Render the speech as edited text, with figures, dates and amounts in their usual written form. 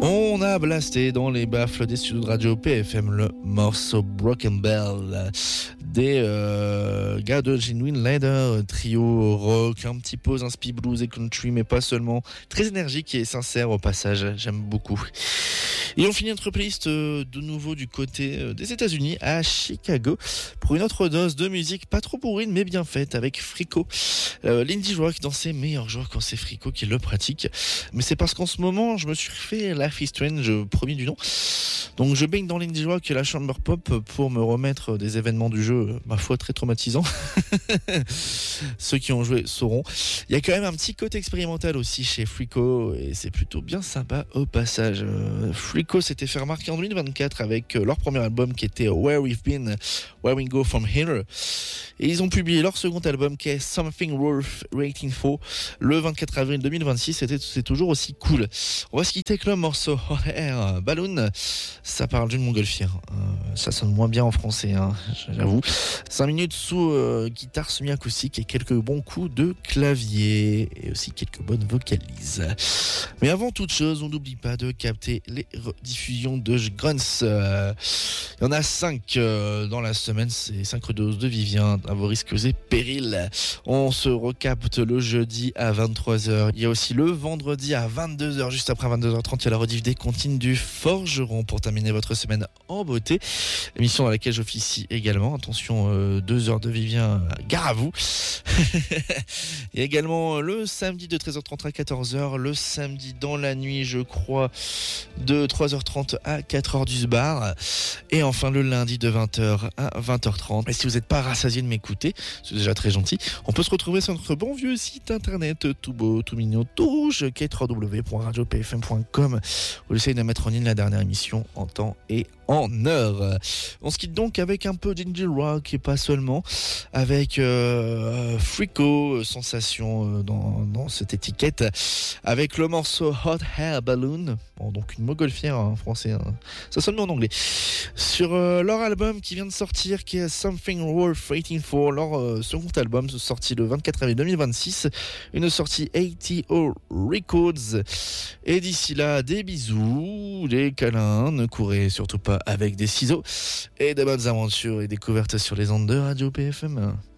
On a blasté dans les baffles des studios de radio PFM le morceau Broken Bell des gars de Genuine Leather, trio rock, un petit peu inspi blues et country, mais pas seulement. Très énergique et sincère au passage, j'aime beaucoup. Et on finit notre playlist de nouveau du côté des États-Unis à Chicago pour une autre dose de musique pas trop bourrine mais bien faite avec Frico. L'indie rock dans ses meilleurs jours quand c'est Frico qui le pratique. Mais c'est parce qu'en ce moment je me suis refait Life is Strange, premier du nom. Donc je baigne dans l'indie rock et la chamber pop pour me remettre des événements du jeu, ma foi très traumatisants. Ceux qui ont joué sauront. Il y a quand même un petit côté expérimental aussi chez Frico et c'est plutôt bien sympa au passage. Frico s'était fait remarquer en 2024 avec leur premier album qui était Where We've Been, Where We Go From Here. Et ils ont publié leur second album qui est Something Worth Waiting For le 24 avril 2026. C'est toujours aussi cool. On va se quitter avec le morceau Hot Air Balloon. Ça parle d'une montgolfière. Ça sonne moins bien en français, hein, j'avoue. 5 minutes sous guitare semi-acoustique et quelques bons coups de clavier. Et aussi quelques bonnes vocalises. Mais avant toute chose, on n'oublie pas de capter les rediffusions de Grunts. Il y en a 5 dans la semaine. C'est 5 doses de Vivien à vos risques et périls. On se recapte le jeudi à 23h. Il y a aussi le vendredi à 22h. Juste après 22h30, il y a la rediff des comptines du Forgeron pour terminer votre semaine en beauté. Émission dans laquelle j'officie également. Attention, 2 heures de Vivien, gare à vous. Il y a également le samedi de 13h30 à 14h. Le samedi dans la nuit, je crois, de 3h30 à 4h du bar. Et enfin le lundi de 20h à 20h30. Et si vous n'êtes pas rassasié de m'écouter, c'est déjà très gentil, on peut se retrouver sur notre bon vieux site internet tout beau, tout mignon, tout rouge, qui est www.radiopfm.com, où j'essaye de mettre en ligne la dernière émission en temps et en heure. On se quitte donc avec un peu d'indie rock et pas seulement, avec Frico, sensation dans cette étiquette, avec le morceau Hot Air Balloon, bon, donc une montgolfière en français, hein. Ça sonne mieux en anglais, sur leur album qui vient de sortir, qui est Something Worth Waiting For, leur second album sorti le 24 avril 2026, une sortie ATO Records. Et d'ici là, des bisous, des câlins, ne courez surtout pas avec des ciseaux, et de bonnes aventures et découvertes sur les ondes de Radio PFM.